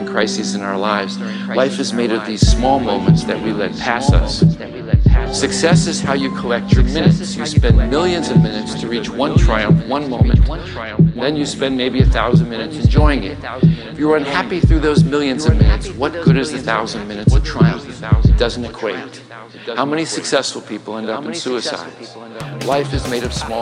during crises in our lives. Life is made of these small moments that we let pass us. Success is how you collect your minutes. You spend millions of minutes to reach one triumph, one moment. Then you spend maybe 1,000 minutes enjoying it. If you're unhappy through those millions of minutes, what good is 1,000 minutes of triumph? It doesn't equate. How many successful people end up in suicide? Life is made of small